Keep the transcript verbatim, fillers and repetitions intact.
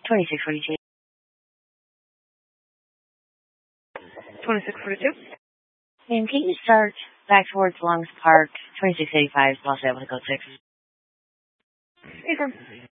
twenty-six forty-two. twenty-six forty-two. And can you start back towards Longs Park, twenty-six eighty-five, Los Angeles, code six? Affirm.